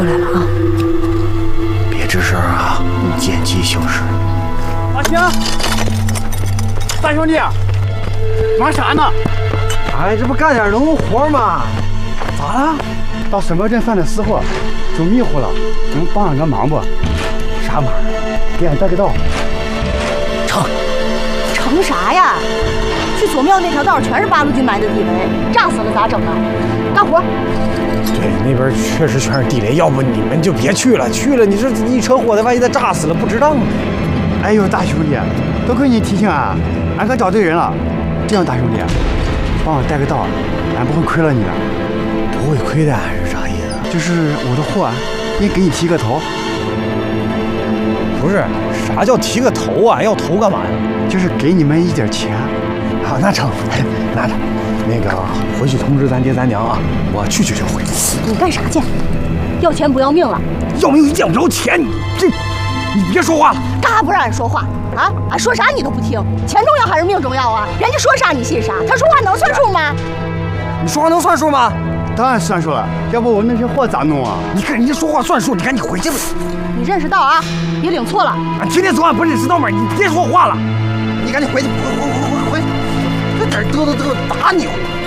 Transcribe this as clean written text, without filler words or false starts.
来了啊！ 别吱声啊，见机行事。 阿星，大兄弟，忙啥呢？ 哎，这不干点农活吗？ 咋了？到沈河镇犯了私货，走迷糊了，能帮俺个忙不？ 啥忙？ 给俺带个道。 成啥呀？去左庙那条道全是八路军埋的地雷，炸死了咋整啊？干活。 对，那边确实全是地雷，要不你们就别去了，去了你这一车祸的，万一再炸死了不值当。 哎呦，大兄弟，多亏你提醒俺，俺可找对人了。这样，大兄弟，帮我带个道，俺不会亏了你的。 不会亏的是啥意思？ 就是我的货，也给你提个头。 不是，啥叫提个头啊？要头干嘛呀？ 就是给你们一点钱。 好，那成，拿着。那个回去通知咱爹咱娘啊，我去就回。 你干啥去？要钱不要命了？ 要命一见不着钱，你别说话了。 干啥不让俺说话啊？俺说啥你都不听，钱重要还是命重要啊？人家说啥你信啥？他说话能算数吗？ 你说话能算数吗？ 当然算数了，要不我那些货咋弄啊？ 你看人家说话算数，你赶紧回去吧。 你认识道啊？别领错了。 俺天天走俺不认识道吗？你别说话了，你赶紧回去，回，这点嘚打你！